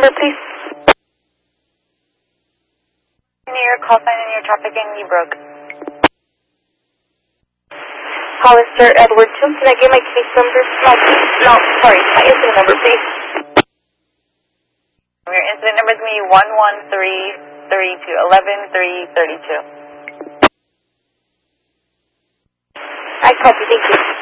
number, please? New York, call sign in your traffic and you broke. Hollister Edward 2, can I get my case number? No, sorry, my incident number, please. Your incident number is going to be 11332, 11332. I copy, thank you.